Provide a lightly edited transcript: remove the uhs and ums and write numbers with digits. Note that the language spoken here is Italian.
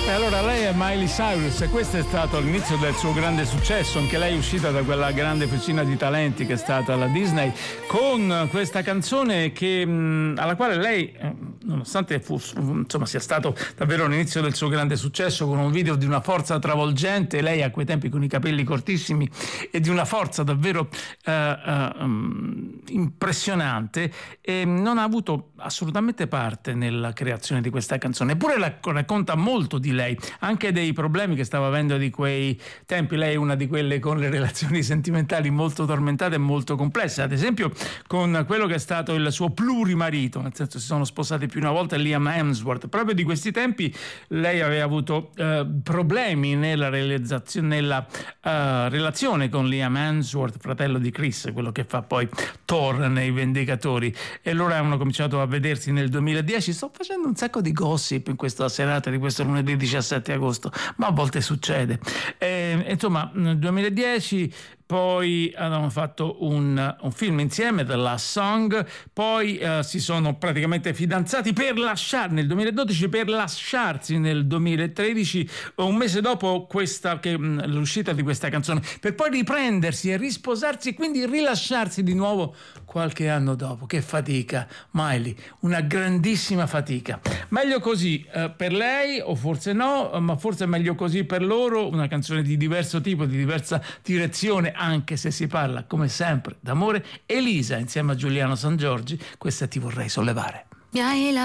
E allora lei è Miley Cyrus e questo è stato l'inizio del suo grande successo. Anche lei è uscita da quella grande fucina di talenti che è stata la Disney con questa canzone che, alla quale lei, nonostante sia stato davvero l'inizio del suo grande successo, con un video di una forza travolgente, lei a quei tempi con i capelli cortissimi e di una forza davvero impressionante, e non ha avuto assolutamente parte nella creazione di questa canzone, eppure racconta molto di lei, anche dei problemi che stava avendo di quei tempi. Lei è una di quelle con le relazioni sentimentali molto tormentate e molto complesse, ad esempio con quello che è stato il suo plurimarito, nel senso si sono sposati più una volta, Liam Hemsworth. Proprio di questi tempi lei aveva avuto problemi nella relazione con Liam Hemsworth, fratello di Chris, quello che fa poi Thor nei Vendicatori, e loro hanno cominciato a vedersi nel 2010. Sto facendo un sacco di gossip in questa serata di questo lunedì 17 agosto, ma a volte succede. Insomma, nel 2010 poi hanno fatto un film insieme, The Last Song, poi si sono praticamente fidanzati nel 2012 per lasciarsi nel 2013, un mese dopo l'uscita di questa canzone, per poi riprendersi e risposarsi e quindi rilasciarsi di nuovo qualche anno dopo. Che fatica, Miley, una grandissima fatica. Meglio così per lei, o forse no, ma forse è meglio così per loro, una canzone di diverso tipo, di diversa direzione, anche se si parla come sempre d'amore. Elisa insieme a Giuliano Sangiorgi, questa Ti vorrei sollevare.